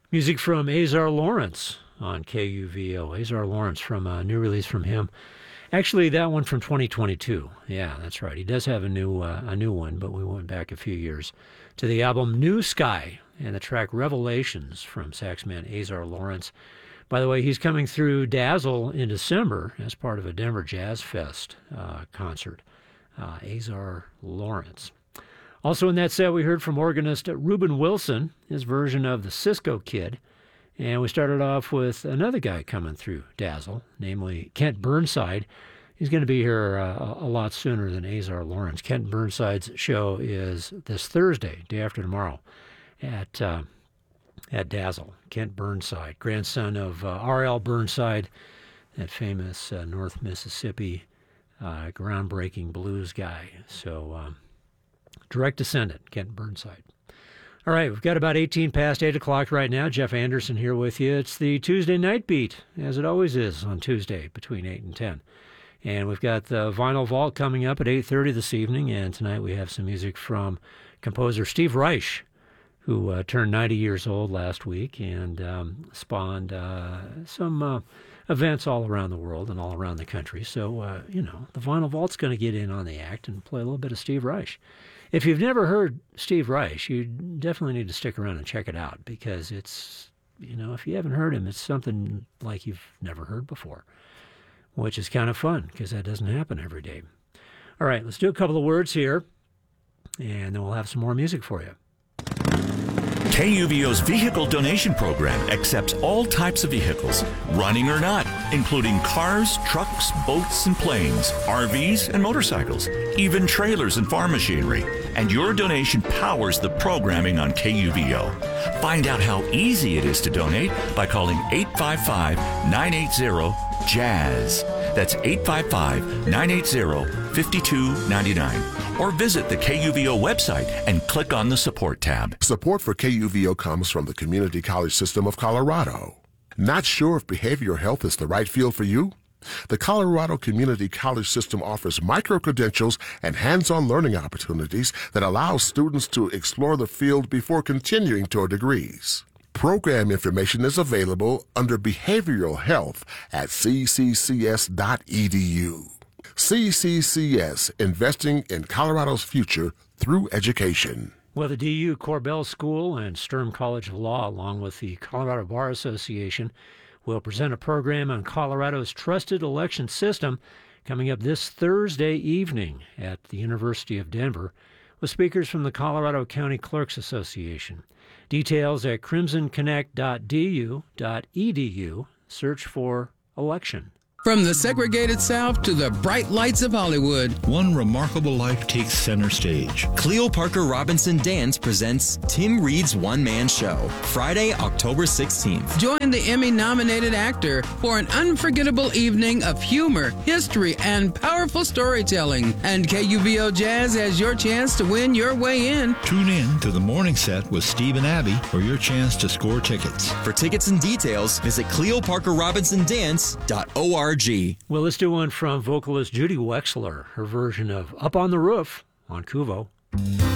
Music from Azar Lawrence on KUVO. Azar Lawrence from a new release from him. Actually, that one from 2022. Yeah, that's right. He does have a new one, but we went back a few years to the album New Sky and the track Revelations from saxman Azar Lawrence. By the way, he's coming through Dazzle in December as part of a Denver Jazz Fest concert. Azar Lawrence. Also in that set, we heard from organist Reuben Wilson, his version of the Cisco Kid. And we started off with another guy coming through Dazzle, namely Kent Burnside. He's going to be here a lot sooner than Azar Lawrence. Kent Burnside's show is this Thursday, day after tomorrow, at Dazzle. Kent Burnside, grandson of R.L. Burnside, that famous North Mississippi groundbreaking blues guy. So direct descendant, Kent Burnside. All right, we've got about 18 past 8 o'clock right now. Jeff Anderson here with you. It's the Tuesday Night Beat, as it always is on Tuesday between 8 and 10. And we've got the Vinyl Vault coming up at 8:30 this evening, and tonight we have some music from composer Steve Reich, who turned 90 years old last week and spawned some events all around the world and all around the country. So, the Vinyl Vault's going to get in on the act and play a little bit of Steve Reich. If you've never heard Steve Reich, you definitely need to stick around and check it out because it's, if you haven't heard him, it's something like you've never heard before, which is kind of fun because that doesn't happen every day. All right, let's do a couple of words here, and then we'll have some more music for you. KUVO's vehicle donation program accepts all types of vehicles, running or not, including cars, trucks, boats, and planes, RVs, and motorcycles, even trailers and farm machinery. And your donation powers the programming on KUVO. Find out how easy it is to donate by calling 855-980-JAZZ. That's 855-980-5299. Or visit the KUVO website and click on the Support tab. Support for KUVO comes from the Community College System of Colorado. Not sure if behavioral health is the right field for you? The Colorado Community College System offers micro-credentials and hands-on learning opportunities that allow students to explore the field before continuing toward degrees. Program information is available under Behavioral Health at cccs.edu. CCCS, investing in Colorado's future through education. Well, the DU Corbell School and Sturm College of Law, along with the Colorado Bar Association, will present a program on Colorado's trusted election system coming up this Thursday evening at the University of Denver with speakers from the Colorado County Clerks Association. Details at crimsonconnect.du.edu. Search for election. From the segregated South to the bright lights of Hollywood, one remarkable life takes center stage. Cleo Parker Robinson Dance presents Tim Reed's one-man show, Friday, October 16th. Join the Emmy-nominated actor for an unforgettable evening of humor, history, and powerful storytelling. And KUVO Jazz has your chance to win your way in. Tune in to the morning set with Steve and Abby for your chance to score tickets. For tickets and details, visit CleoParkerRobinsonDance.org. Well, let's do one from vocalist Judy Wexler, her version of Up on the Roof on KUVO.